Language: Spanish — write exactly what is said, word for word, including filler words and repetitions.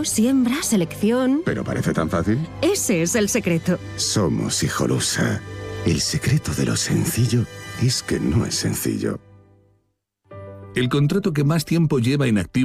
siembra, selección... ¿Pero parece tan fácil? Ese es el secreto. Somos Hijolusa. El secreto de lo sencillo es que no es sencillo. El contrato que más tiempo lleva inactivo